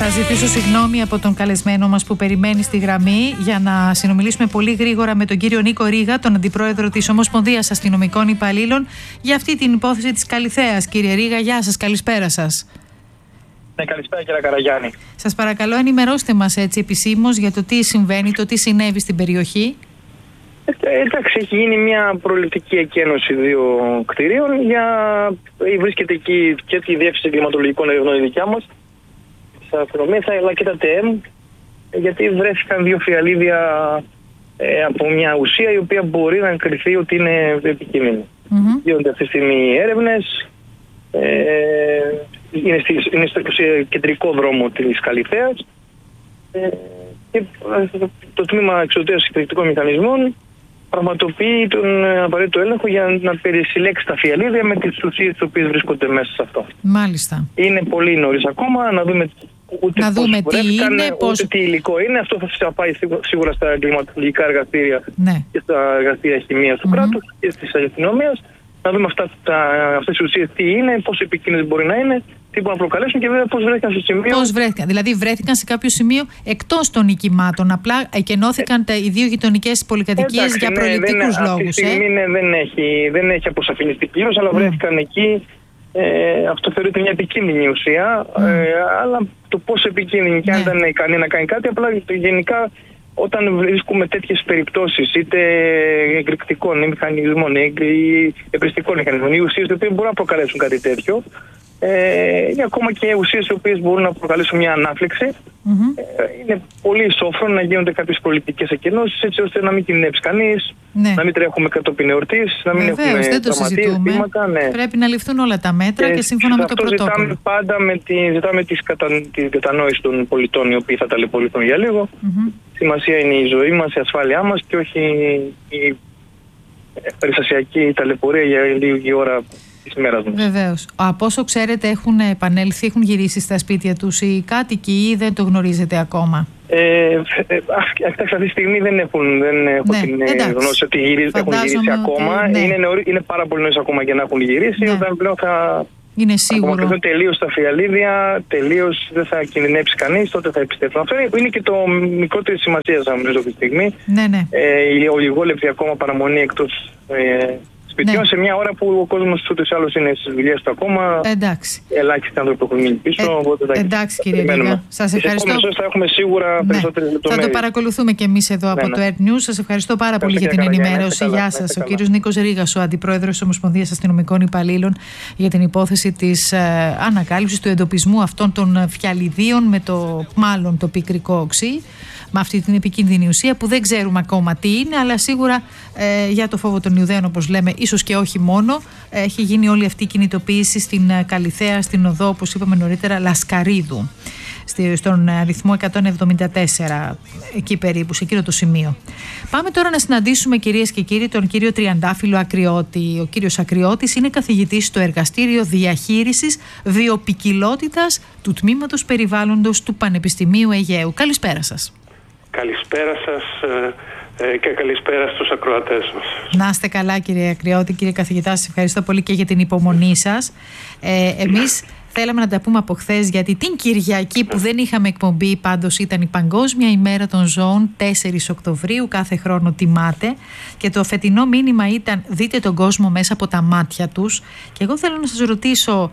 Θα ζητήσω συγγνώμη από τον καλεσμένο μας που περιμένει στη γραμμή για να συνομιλήσουμε πολύ γρήγορα με τον κύριο Νίκο Ρήγα, τον Αντιπρόεδρο της Ομοσπονδίας Αστυνομικών Υπαλλήλων, για αυτή την υπόθεση της Καλιθέας. Κύριε Ρήγα, γεια σας, καλησπέρα σας. Ναι, καλησπέρα κύριε Καραγιάννη. Σας παρακαλώ, ενημερώστε μας έτσι επισήμως για το τι συμβαίνει, το τι συνέβη στην περιοχή. Εντάξει, έχει γίνει μια προληπτική εκένωση δύο κτηρίων. Βρίσκεται εκεί και τη Διεύθυνση Εγκληματολογικών Ερευνών η δικιά μας, της αστυνομίας, αλλά και τα ΤΕΜ, γιατί βρέθηκαν δύο φιαλίδια από μια ουσία η οποία μπορεί να κριθεί ότι είναι επικίνδυνη. Γίνονται αυτή τη στιγμή έρευνες. Είναι στο κεντρικό δρόμο της Καλιθέας. Και το τμήμα εξωτερικών εκρηκτικών μηχανισμών πραγματοποιεί τον απαραίτητο έλεγχο για να περισυλλέξει τα φιαλίδια με τις ουσίες τις οποίες βρίσκονται μέσα σε αυτό. Μάλιστα. Είναι πολύ νωρίς ακόμα να δούμε τι είναι, ούτε τι υλικό είναι. Αυτό θα πάει σίγουρα στα εγκληματολογικά εργαστήρια και στα εργαστήρια χημείας του κράτους και της αστυνομίας. Να δούμε αυτές τις ουσίες τι είναι, πόσο επικίνδυνες μπορεί να είναι, τι μπορούν να προκαλέσουν και βέβαια πώς βρέθηκαν στο σημείο. Πώς βρέθηκαν, δηλαδή βρέθηκαν σε κάποιο σημείο εκτός των οικημάτων. Απλά εκενώθηκαν οι δύο γειτονικές πολυκατοικίες για προληπτικούς λόγους. Αυτή τη στιγμή δεν έχει αποσαφινιστεί πλήρως, αλλά βρέθηκαν εκεί. Αυτό θεωρείται μια επικίνδυνη ουσία, αλλά το πόσο επικίνδυνη και αν ήταν ικανή να κάνει κάτι, απλά γενικά. Όταν βρίσκουμε τέτοιες περιπτώσεις, είτε εκρηκτικών μηχανισμών ή επριστικών μηχανισμών, οι ουσίες οι οποίες μπορούν να προκαλέσουν κάτι τέτοιο, ή ακόμα και ουσίες οι οποίες μπορούν να προκαλέσουν μια ανάφλεξη, είναι πολύ σόφρον να γίνονται κάποιες προληπτικές εκενώσεις, έτσι ώστε να μην κινδυνεύσει κανείς, να μην τρέχουμε κατόπιν εορτής, να μην έχουμε τραυματίες, θύματα. Πρέπει να ληφθούν όλα τα μέτρα και σύμφωνα με το πρωτόκολλο. Πάντα ζητάμε την κατανόηση των πολιτών, οι οποίοι θα ταλαιπωρηθούν για λίγο. Σημασία είναι η ζωή μας, η ασφάλειά μας και όχι η περιστασιακή ταλαιπωρία για λίγη ώρα της ημέρας μας. Βεβαίως. Από όσο ξέρετε έχουν επανέλθει, έχουν γυρίσει στα σπίτια τους οι κάτοικοι ή δεν το γνωρίζετε ακόμα? Αυτή τη στιγμή δεν έχω την γνώση ότι έχουν γυρίσει ακόμα. Είναι πάρα πολύ νωρίς ακόμα για να έχουν γυρίσει. Όταν πλέον θα απομακρυνθούν τελείως τα φιαλίδια, τελείως δεν θα κινδυνεύσει κανείς, τότε θα επιστρέψουν. Αυτό είναι και το μικρότερη σημασία αυτή τη στιγμή. Η ολιγόλεπτη ακόμα παραμονή εκτός σπιτιών σε μια ώρα που ο κόσμος ούτως ή άλλως είναι στις δουλειές του ακόμα. Ελάχιστοι άνθρωποι έχουν μείνει πίσω. Εντάξει κύριε Ρήγα, σας ευχαριστώ. Θα έχουμε σίγουρα περισσότερες λεπτομέρειες. Θα το παρακολουθούμε και εμείς εδώ από το Earth News. Σας ευχαριστώ πάρα πολύ για την ενημέρωση. Γεια σας. Ο κύριος Νίκος Ρήγας, ο Αντιπρόεδρος της Ομοσπονδίας Αστυνομικών Υπαλλήλων, για την υπόθεση της ανακάλυψης του εντοπισμού αυτών των φιαλιδίων με μάλλον το πικρικό οξύ, με αυτή την επικίνδυνη ουσία που δεν ξέρουμε ακόμα τι είναι, αλλά σίγουρα για το φόβο των Ιουδαίων, όπως λέμε, ίσως και όχι μόνο, έχει γίνει όλη αυτή η κινητοποίηση στην Καλιθέα, στην οδό, όπως είπαμε νωρίτερα, Λασκαρίδου, στον αριθμό 174, εκεί περίπου, σε εκείνο το σημείο. Πάμε τώρα να συναντήσουμε, κυρίες και κύριοι, τον κύριο Τριαντάφυλλο Ακριώτη. Ο κύριος Ακριώτης είναι καθηγητής στο Εργαστήριο Διαχείρισης Βιοποικιλότητας του Τμήματος Περιβάλλοντος του Πανεπιστημίου Αιγαίου. Καλησπέρα σας. Καλησπέρα σας και καλησπέρα στους ακροατές μας. Να είστε καλά κύριε Ακριώτη, κύριε καθηγητά, σας ευχαριστώ πολύ και για την υπομονή σας. Εμείς θέλαμε να τα πούμε από χθες, γιατί την Κυριακή που δεν είχαμε εκπομπή, πάντως ήταν η Παγκόσμια ημέρα των ζώων, 4 Οκτωβρίου, κάθε χρόνο τιμάται, και το φετινό μήνυμα ήταν «Δείτε τον κόσμο μέσα από τα μάτια τους». Και εγώ θέλω να σας ρωτήσω,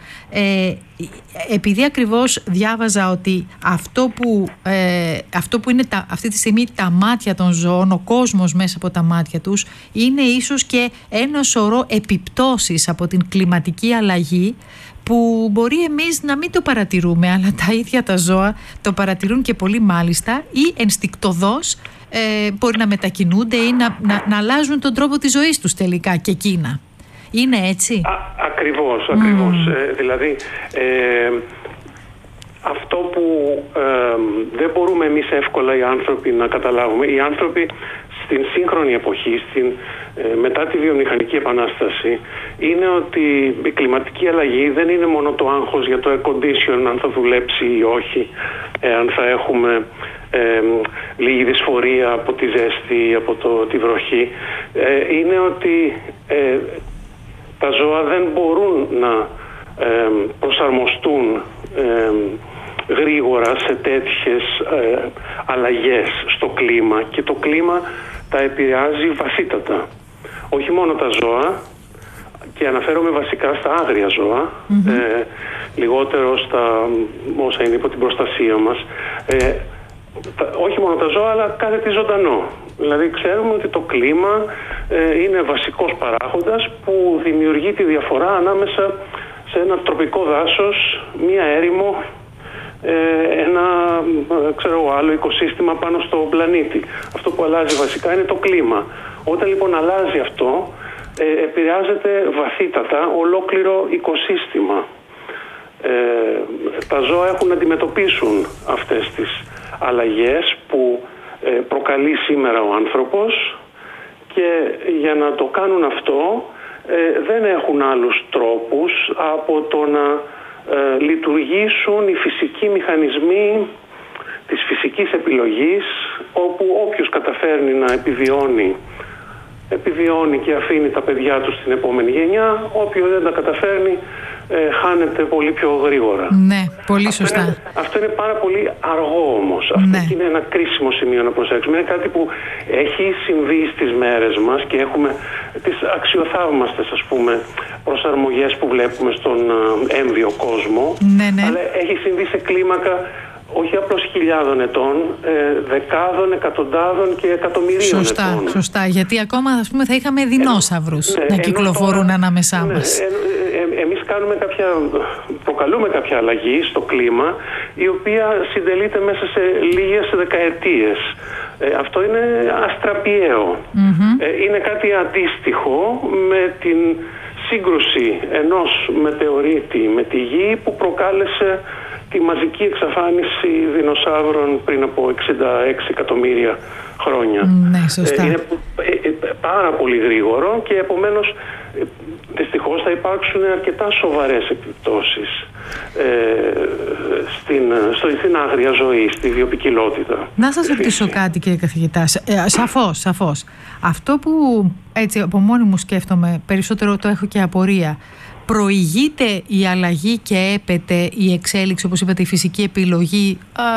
επειδή ακριβώς διάβαζα ότι αυτό που είναι αυτή τη στιγμή τα μάτια των ζώων, ο κόσμος μέσα από τα μάτια τους, είναι ίσως και ένα σωρό επιπτώσεις από την κλιματική αλλαγή, που μπορεί εμείς να μην το παρατηρούμε, αλλά τα ίδια τα ζώα το παρατηρούν και πολύ μάλιστα, ή ενστικτωδώς μπορεί να μετακινούνται ή να αλλάζουν τον τρόπο της ζωής τους τελικά και εκείνα. Είναι έτσι? Ακριβώς. Δηλαδή αυτό που δεν μπορούμε εμείς εύκολα οι άνθρωποι να καταλάβουμε, οι άνθρωποι στην σύγχρονη εποχή, μετά τη βιομηχανική επανάσταση, είναι ότι η κλιματική αλλαγή δεν είναι μόνο το άγχος για το air condition, αν θα δουλέψει ή όχι, αν θα έχουμε λίγη δυσφορία από τη ζέστη, από τη βροχή. Είναι ότι τα ζώα δεν μπορούν να προσαρμοστούν γρήγορα σε τέτοιες αλλαγές στο κλίμα, και το κλίμα τα επηρεάζει βασίτατα. Όχι μόνο τα ζώα, και αναφέρομαι βασικά στα άγρια ζώα, λιγότερο στα όσα είναι υπό την προστασία μας. Όχι μόνο τα ζώα, αλλά κάθε τι ζωντανό. Δηλαδή ξέρουμε ότι το κλίμα είναι βασικός παράγοντας που δημιουργεί τη διαφορά ανάμεσα σε ένα τροπικό δάσος, μία έρημο, ένα άλλο οικοσύστημα πάνω στο πλανήτη. Αυτό που αλλάζει βασικά είναι το κλίμα. Όταν λοιπόν αλλάζει αυτό, επηρεάζεται βαθύτατα ολόκληρο οικοσύστημα. Τα ζώα έχουν να αντιμετωπίσουν αυτές τις αλλαγές που προκαλεί σήμερα ο άνθρωπος, και για να το κάνουν αυτό δεν έχουν άλλους τρόπους από το να λειτουργήσουν οι φυσικοί μηχανισμοί της φυσικής επιλογής, όπου όποιος καταφέρνει να επιβιώνει και αφήνει τα παιδιά του στην επόμενη γενιά, όποιος δεν τα καταφέρνει χάνεται πολύ πιο γρήγορα. Ναι, πολύ σωστά. Αυτό είναι πάρα πολύ αργό όμως. Αυτό είναι ένα κρίσιμο σημείο να προσέξουμε. Είναι κάτι που έχει συμβεί στις μέρες μας και έχουμε τις αξιοθαύμαστες, ας πούμε, προσαρμογές που βλέπουμε στον έμβιο κόσμο. Ναι. Αλλά έχει συμβεί σε κλίμακα όχι απλώς χιλιάδων ετών, δεκάδων, εκατοντάδων και εκατομμυρίων ετών. Σωστά, γιατί ακόμα, ας πούμε, θα είχαμε δεινόσαυρους να κυκλοφορούν ανάμεσά μας. Εμείς προκαλούμε κάποια αλλαγή στο κλίμα, η οποία συντελείται μέσα σε λίγες δεκαετίες. Αυτό είναι αστραπιαίο. Είναι κάτι αντίστοιχο με την σύγκρουση ενός μετεωρίτη με τη Γη που προκάλεσε τη μαζική εξαφάνιση δεινοσαύρων πριν από 66 εκατομμύρια χρόνια. Ναι, σωστά. Είναι πάρα πολύ γρήγορο και επομένως δυστυχώς θα υπάρξουν αρκετά σοβαρές επιπτώσεις στην άγρια ζωή, στη βιοποικιλότητα. Να σας ρωτήσω κάτι, κύριε καθηγητά. Σαφώς. Αυτό που έτσι από μόνη μου σκέφτομαι, περισσότερο το έχω και απορία. Προηγείται η αλλαγή και έπεται η εξέλιξη, όπως είπατε, η φυσική επιλογή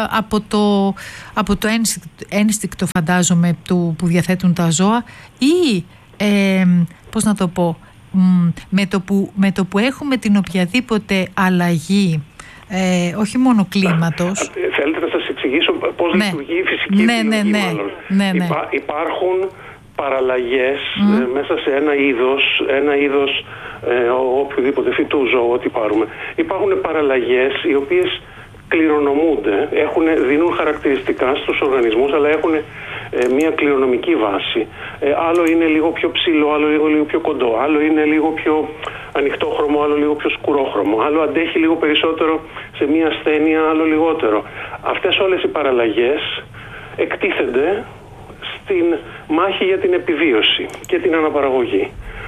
από το ένστικτο, φαντάζομαι, που διαθέτουν τα ζώα, ή πώς να το πω, με το που έχουμε την οποιαδήποτε αλλαγή, όχι μόνο κλίματος. Θέλετε να σας εξηγήσω πώς λειτουργεί η φυσική επιλογή, μάλλον. Ναι. Υπάρχουν παραλλαγές μέσα σε ένα είδος οποιοδήποτε φυτού ζώου, ό,τι πάρουμε. Υπάρχουν παραλλαγές οι οποίες κληρονομούνται, δίνουν χαρακτηριστικά στους οργανισμούς, αλλά έχουν μια κληρονομική βάση. Άλλο είναι λίγο πιο ψηλό, άλλο λίγο πιο κοντό, άλλο είναι λίγο πιο ανοιχτόχρωμο, άλλο λίγο πιο σκουρόχρωμο, άλλο αντέχει λίγο περισσότερο σε μια ασθένεια, άλλο λιγότερο. Αυτές όλες οι παραλλαγές εκτίθενται στην μάχη για την επιβίωση και την αναπαραγωγή.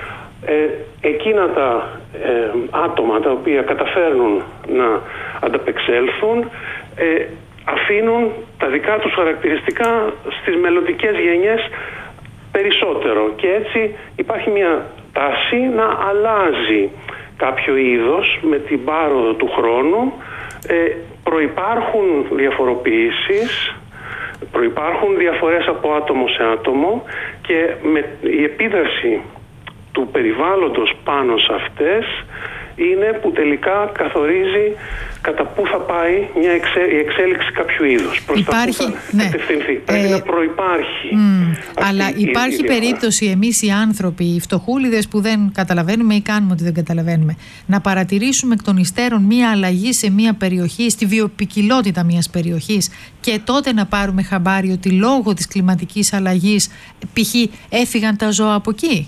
Εκείνα τα άτομα τα οποία καταφέρνουν να ανταπεξέλθουν αφήνουν τα δικά τους χαρακτηριστικά στις μελλοντικές γενιές περισσότερο, και έτσι υπάρχει μια τάση να αλλάζει κάποιο είδος με την πάροδο του χρόνου. Προϋπάρχουν διαφοροποιήσεις, προϋπάρχουν διαφορές από άτομο σε άτομο, και με η επίδραση του περιβάλλοντος πάνω σε αυτές είναι που τελικά καθορίζει κατά πού θα πάει η εξέλιξη κάποιου είδους. Υπάρχει, πρέπει να προϋπάρχει. Αλλά υπάρχει περίπτωση εμείς οι άνθρωποι, οι φτωχούλιδες που δεν καταλαβαίνουμε ή κάνουμε ότι δεν καταλαβαίνουμε, να παρατηρήσουμε εκ των υστέρων μία αλλαγή σε μία περιοχή, στη βιοποικιλότητα μιας περιοχής, και τότε να πάρουμε χαμπάρι ότι λόγω της κλιματικής αλλαγής π.χ. έφυγαν τα ζώα από εκεί?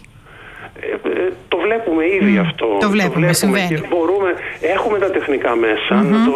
Το βλέπουμε ήδη αυτό. Το βλέπουμε, συμβαίνει. Και έχουμε τα τεχνικά μέσα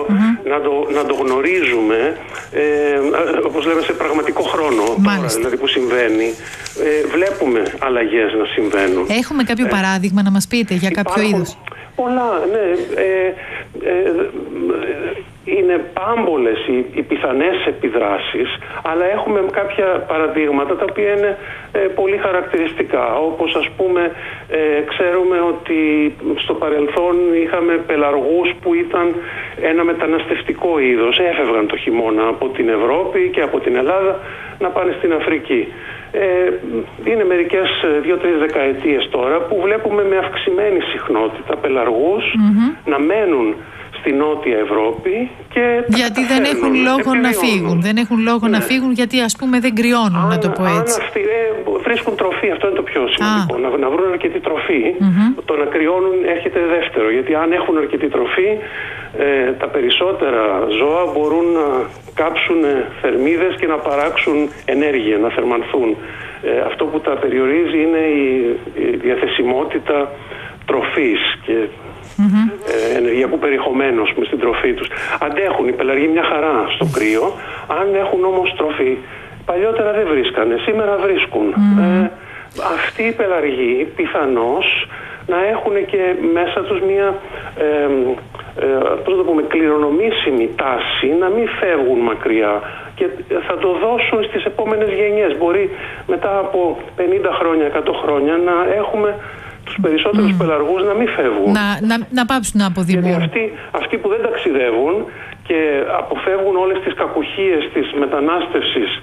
να το γνωρίζουμε, όπως λέμε, σε πραγματικό χρόνο. Τώρα, δηλαδή που συμβαίνει. Βλέπουμε αλλαγές να συμβαίνουν. Έχουμε κάποιο παράδειγμα να μας πείτε για κάποιο είδος? Πολλά, ναι. είναι πάμπολες οι πιθανές επιδράσεις, αλλά έχουμε κάποια παραδείγματα τα οποία είναι πολύ χαρακτηριστικά. Όπως ας πούμε ξέρουμε ότι στο παρελθόν είχαμε πελαργούς που ήταν ένα μεταναστευτικό είδος. Έφευγαν το χειμώνα από την Ευρώπη και από την Ελλάδα να πάνε στην Αφρική. Είναι μερικές 2-3 δεκαετίες τώρα που βλέπουμε με αυξημένη συχνότητα πελαργούς να μένουν στη Νότια Ευρώπη και γιατί δεν έχουν λόγο να φύγουν. Δεν έχουν λόγο να φύγουν γιατί ας πούμε δεν κρυώνουν, να το πω έτσι. Βρίσκουν τροφή, αυτό είναι το πιο σημαντικό. Να βρουν αρκετή τροφή. Το να κρυώνουν έρχεται δεύτερο, γιατί αν έχουν αρκετή τροφή τα περισσότερα ζώα μπορούν να κάψουν θερμίδες και να παράξουν ενέργεια, να θερμανθούν. Αυτό που τα περιορίζει είναι η διαθεσιμότητα τροφής και ενεργειακού περιεχομένου στην τροφή τους. Αντέχουν οι πελαργοί μια χαρά στο κρύο, αν έχουν όμως τροφή. Παλιότερα δεν βρίσκανε, σήμερα βρίσκουν. Αυτοί οι πελαργοί πιθανώς να έχουν και μέσα τους μια πώς να το πούμε, κληρονομήσιμη τάση να μην φεύγουν μακριά και θα το δώσουν στις επόμενες γενιές. Μπορεί μετά από 50 χρόνια, 100 χρόνια να έχουμε τους περισσότερους πελαργούς να μην φεύγουν. Να πάψουν να αποδημούν. Γιατί αυτοί που δεν ταξιδεύουν και αποφεύγουν όλες τις κακουχίες της μετανάστευσης,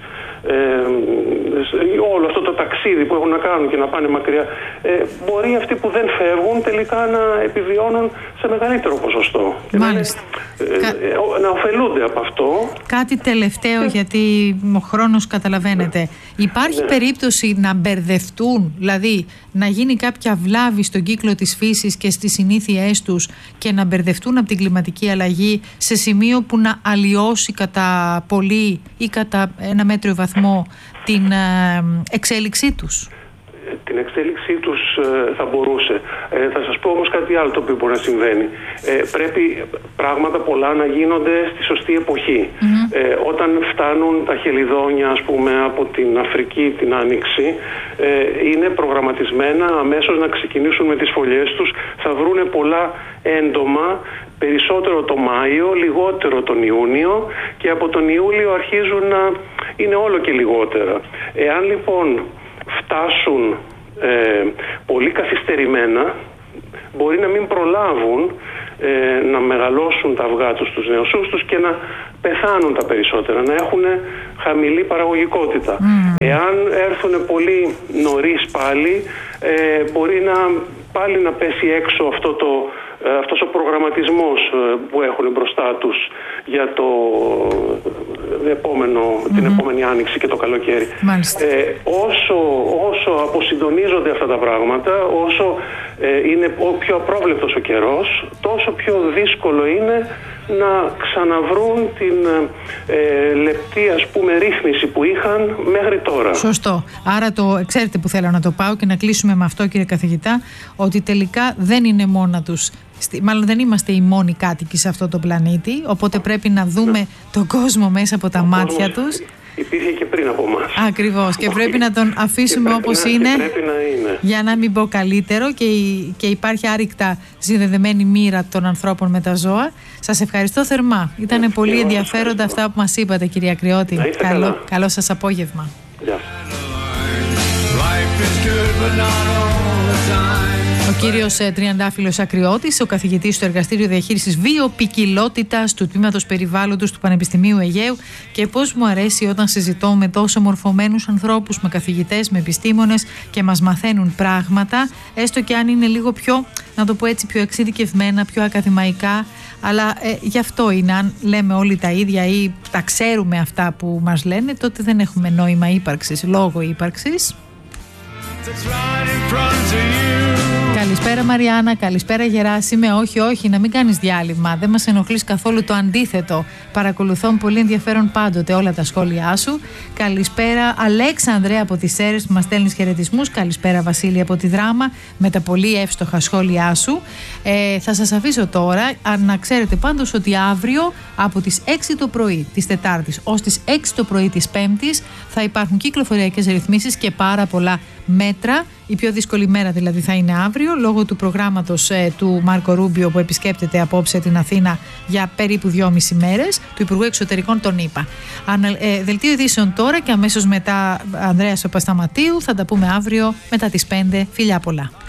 όλο αυτό το ταξίδι που έχουν να κάνουν και να πάνε μακριά, μπορεί αυτοί που δεν φεύγουν τελικά να επιβιώνουν σε μεγαλύτερο ποσοστό. Μάλιστα. Να ωφελούνται από αυτό. Κάτι τελευταίο, γιατί ο χρόνος καταλαβαίνετε. Υπάρχει περίπτωση να μπερδευτούν, δηλαδή να γίνει κάποια βλάβη στον κύκλο της φύσης και στις συνήθειές τους και να μπερδευτούν από την κλιματική αλλαγή σε σημείο που να αλλοιώσει κατά πολύ ή κατά ένα μέτριο βαθμό την εξέλιξή τους? Την εξέλιξή τους θα μπορούσε. Θα σας πω όμως κάτι άλλο το οποίο μπορεί να συμβαίνει. Πρέπει πράγματα πολλά να γίνονται στη σωστή εποχή. Όταν φτάνουν τα χελιδόνια, ας πούμε, από την Αφρική την Άνοιξη, είναι προγραμματισμένα αμέσως να ξεκινήσουν με τις φωλιές τους. Θα βρούνε πολλά έντομα, περισσότερο το Μάιο, λιγότερο τον Ιούνιο και από τον Ιούλιο αρχίζουν να είναι όλο και λιγότερα. Εάν λοιπόν φτάσουν πολύ καθυστερημένα, μπορεί να μην προλάβουν να μεγαλώσουν τα αυγά τους, τους νεοσούς τους και να πεθάνουν τα περισσότερα, να έχουν χαμηλή παραγωγικότητα. Εάν έρθουν πολύ νωρίς πάλι, μπορεί πάλι να πέσει έξω αυτός ο προγραμματισμός που έχουν μπροστά τους για την επόμενη άνοιξη και το καλοκαίρι. Όσο αποσυντονίζονται αυτά τα πράγματα, όσο είναι πιο απρόβλεπτος ο καιρός, τόσο πιο δύσκολο είναι να ξαναβρούν την λεπτή, ας πούμε, ρύθμιση που είχαν μέχρι τώρα. Σωστό. Άρα ξέρετε που θέλω να το πάω και να κλείσουμε με αυτό, κύριε καθηγητά, ότι τελικά δεν είναι μόνα τους. Μάλλον δεν είμαστε οι μόνοι κάτοικοι σε αυτό το πλανήτη, οπότε πρέπει να δούμε τον κόσμο μέσα από τα μάτια τους. Υπήρχε και πριν από εμάς. Ακριβώς. Και πρέπει να τον αφήσουμε όπως είναι, για να μην πω καλύτερο, και υπάρχει άρρηκτα συνδεδεμένη μοίρα των ανθρώπων με τα ζώα. Σας ευχαριστώ θερμά. Ήταν πολύ ενδιαφέροντα αυτά που μας είπατε, κυρία Ακριώτη. Καλό σας απόγευμα. Ο κύριος Τριαντάφυλλος Ακριώτης, ο καθηγητής στο Εργαστήριο Διαχείρισης Βιοποικιλότητας του Τμήματος Περιβάλλοντος του Πανεπιστημίου Αιγαίου, και πώς μου αρέσει όταν συζητώ με τόσο μορφωμένους ανθρώπους, με καθηγητές, με επιστήμονες, και μας μαθαίνουν πράγματα, έστω και αν είναι λίγο πιο, να το πω έτσι, πιο εξειδικευμένα, πιο ακαδημαϊκά, αλλά γι' αυτό είναι, αν λέμε όλοι τα ίδια ή τα ξέρουμε αυτά που μας λένε, τότε δεν έχουμε νόημα ύπαρξης, λόγο ύπαρξης. Καλησπέρα Μαριάννα, καλησπέρα Γεράσιμε. Όχι, να μην κάνεις διάλειμμα. Δεν μας ενοχλείς καθόλου, το αντίθετο. Παρακολουθώ με πολύ ενδιαφέρον πάντοτε όλα τα σχόλιά σου. Καλησπέρα Αλέξανδρε από τις Σέρρες που μας στέλνεις χαιρετισμούς. Καλησπέρα Βασίλη από τη Δράμα με τα πολύ εύστοχα σχόλιά σου. Θα σας αφήσω τώρα. Να ξέρετε πάντως ότι αύριο από τις 6 το πρωί της Τετάρτης ως τις 6 το πρωί της Πέμπτης θα υπάρχουν κυκλοφοριακές ρυθμίσεις και πάρα πολλά μέτρα. Η πιο δύσκολη μέρα δηλαδή θα είναι αύριο, λόγω του προγράμματος του Μάρκο Ρούμπιο που επισκέπτεται απόψε την Αθήνα για περίπου 2,5 μέρες, του Υπουργού Εξωτερικών τον ΗΠΑ. Δελτίο ειδήσεων τώρα και αμέσως μετά Ανδρέας Παπασταματίου. Θα τα πούμε αύριο μετά τις 5. Φιλιά πολλά.